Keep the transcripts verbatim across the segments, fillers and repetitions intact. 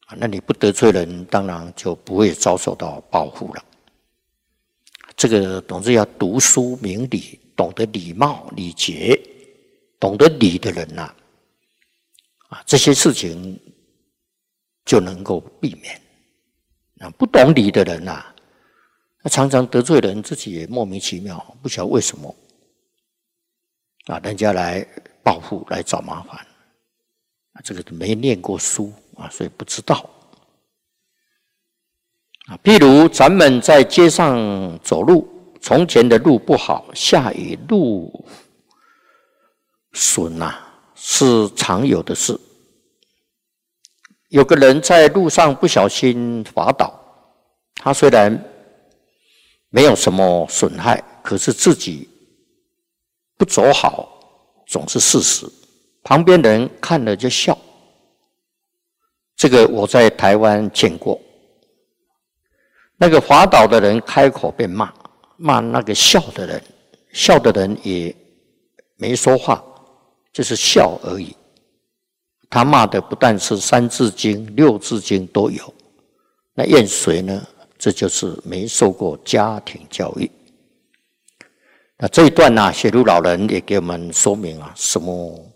那你不得罪人，当然就不会遭受到报复了。这个总之要读书明理，懂得礼貌礼节，懂得礼的人呐、啊，啊，这些事情就能够避免。啊，不懂礼的人呐、啊，他常常得罪人，自己也莫名其妙，不晓得为什么啊，人家来报复，来找麻烦。啊，这个没念过书啊，所以不知道。啊，譬如咱们在街上走路，从前的路不好，下雨路损呐，是常有的事。有个人在路上不小心滑倒，他虽然没有什么损害，可是自己不走好，总是事实。旁边人看了就笑，这个我在台湾见过。那个滑倒的人开口便骂，骂那个笑的人，笑的人也没说话，就是笑而已。他骂的不但是三字经、六字经都有，那怨谁呢？这就是没受过家庭教育。那这一段呢、啊，写如老人也给我们说明啊，什么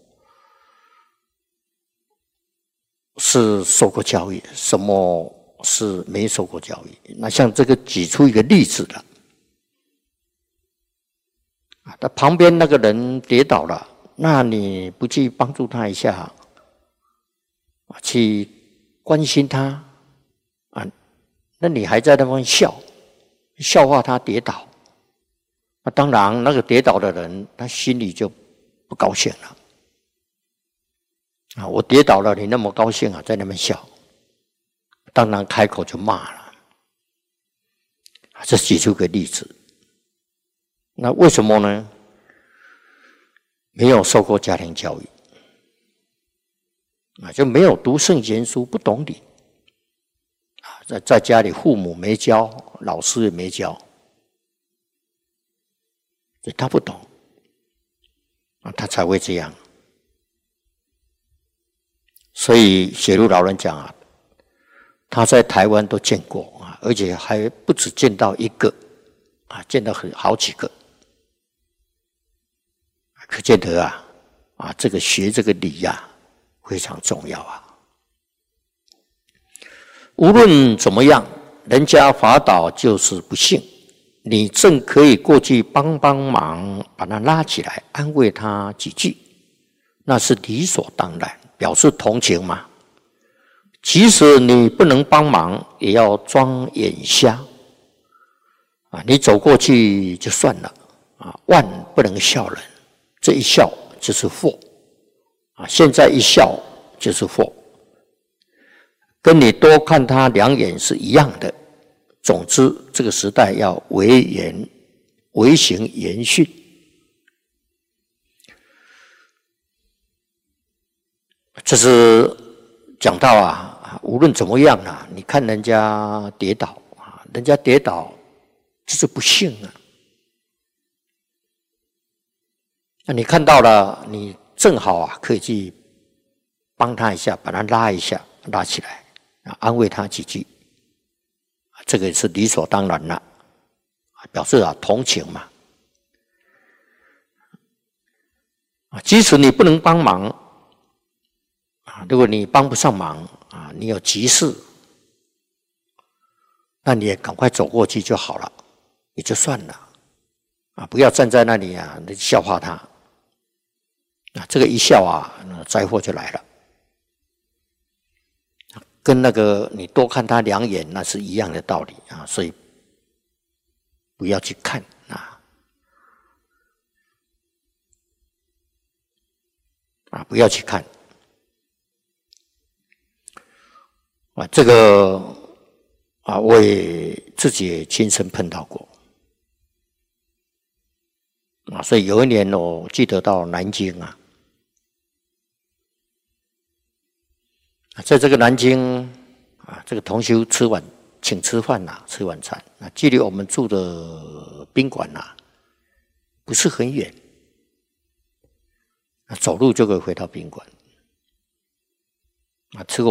是受过教育，什么是没受过教育。那像这个举出一个例子了，啊，他旁边那个人跌倒了，那你不去帮助他一下，啊，去关心他，啊，那你还在那边笑，笑话他跌倒，那当然那个跌倒的人他心里就不高兴了。啊，我跌倒了，你那么高兴啊，在那边笑，当然开口就骂了。这举出个例子，那为什么呢？没有受过家庭教育，啊，就没有读圣贤书，不懂礼，啊，在在家里父母没教，老师也没教，所以他不懂，啊，他才会这样。所以写如老人讲啊，他在台湾都见过啊，而且还不止见到一个啊，见到很好几个，可见得啊啊，这个学这个礼呀、啊、非常重要啊。无论怎么样，人家滑倒就是不幸，你正可以过去帮帮忙，把他拉起来，安慰他几句，那是理所当然。表示同情嘛，即使你不能帮忙，也要装眼瞎啊！你走过去就算了啊，万不能笑人，这一笑就是祸啊！现在一笑就是祸，跟你多看他两眼是一样的。总之，这个时代要为言为行言训。这是讲到啊，无论怎么样啊，你看人家跌倒啊，人家跌倒就是不幸啊。那你看到了，你正好啊，可以去帮他一下，把他拉一下，拉起来，安慰他几句，这个是理所当然了，表示啊同情嘛。啊，即使你不能帮忙。如果你帮不上忙啊，你有急事，那你也赶快走过去就好了，也就算了啊，不要站在那里啊，你笑话他啊，这个一笑啊，那灾祸就来了。跟那个你多看他两眼，那是一样的道理啊，所以不要去看啊，啊，不要去看。啊，这个啊，我也自己也亲身碰到过啊，所以有一年我记得到南京啊，在这个南京啊，这个同修吃晚请吃饭呐、啊，吃晚餐啊，距离我们住的宾馆呐、啊、不是很远，走路就可以回到宾馆啊，吃过。